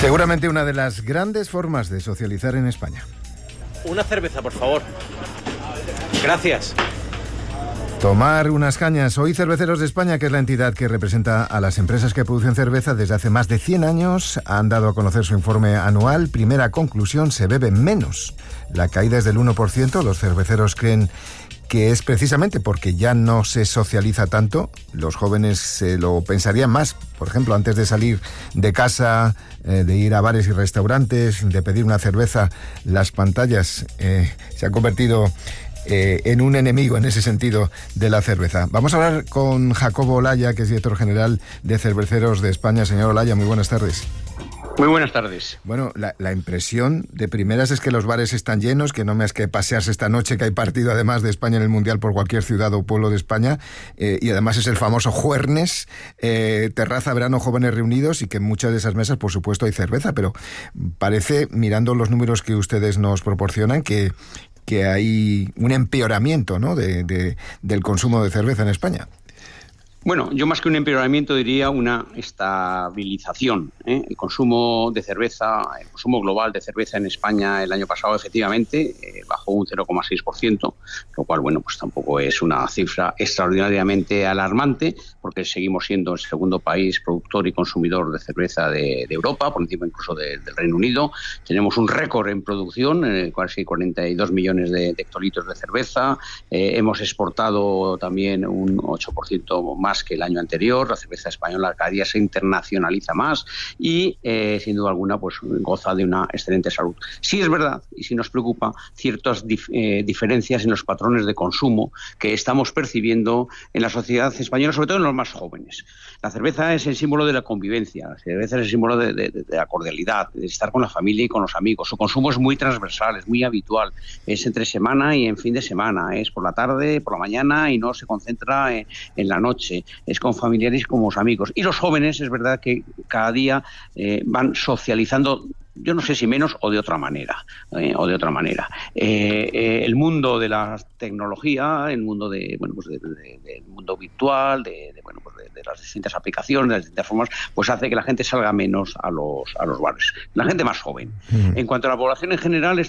Seguramente una de las grandes formas de socializar en España. Una cerveza, por favor. Gracias. Tomar unas cañas. Hoy Cerveceros de España, que es la entidad que representa a las empresas que producen cerveza desde hace más de 100 años, han dado a conocer su informe anual. Primera conclusión: se bebe menos. La caída es del 1%. Los cerveceros creen que es precisamente porque ya no se socializa tanto. Los jóvenes se lo pensarían más, por ejemplo, antes de salir de casa, de ir a bares y restaurantes, de pedir una cerveza. Las pantallas se han convertido en un enemigo en ese sentido de la cerveza. Vamos a hablar con Jacobo Olaya, que es director general de Cerveceros de España. Señor Olaya, muy buenas tardes. Muy buenas tardes. Bueno, la impresión de primeras es que los bares están llenos, que no me has que pasearse esta noche, que hay partido además de España en el Mundial por cualquier ciudad o pueblo de España, y además es el famoso Juernes, terraza, verano, jóvenes reunidos, y que en muchas de esas mesas, por supuesto, hay cerveza, pero parece, mirando los números que ustedes nos proporcionan, que hay un empeoramiento, ¿no?, del consumo de cerveza en España. Bueno, yo más que un empeoramiento diría una estabilización. El consumo de cerveza, el consumo global de cerveza en España el año pasado efectivamente bajó un 0,6%, lo cual, bueno, pues tampoco es una cifra extraordinariamente alarmante, porque seguimos siendo el segundo país productor y consumidor de cerveza de Europa, por encima incluso del Reino Unido. Tenemos un récord en producción, casi 42 millones de hectolitros de cerveza. Hemos exportado también un 8% más que el año anterior. La cerveza española cada día se internacionaliza más y, sin duda alguna, pues goza de una excelente salud. Sí es verdad, y sí nos preocupa, ciertas diferencias en los patrones de consumo que estamos percibiendo en la sociedad española, sobre todo en los más jóvenes. La cerveza es el símbolo de la convivencia, la cerveza es el símbolo de la cordialidad, de estar con la familia y con los amigos. Su consumo es muy transversal, es muy habitual, es entre semana y en fin de semana, es por la tarde, por la mañana, y no se concentra en la noche. Es con familiares y con los amigos. Y los jóvenes, es verdad que cada día van socializando, yo no sé si menos o de otra manera. El mundo de la tecnología, el mundo del mundo virtual, de las distintas aplicaciones, de las distintas formas, pues hace que la gente salga menos a los bares. La gente más joven. En cuanto a la población en general,